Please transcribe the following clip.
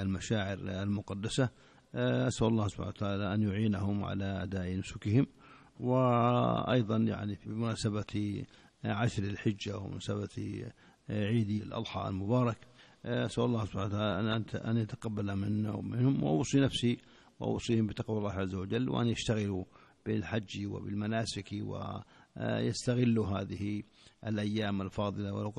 المشاعر المقدسة. أسأل الله سبحانه وتعالى أن يعينهم على أداء نسكهم. وأيضا يعني في مناسبة عشر الحجة ومناسبة عيد الأضحى المبارك، أسأل الله سبحانه وتعالى أن يتقبل منا ومنهم، وأوصي نفسي وأوصيهم بتقوى الله عز وجل، وأن يشتغلوا بالحج وبالمناسك ويستغلوا هذه الأيام الفاضلة.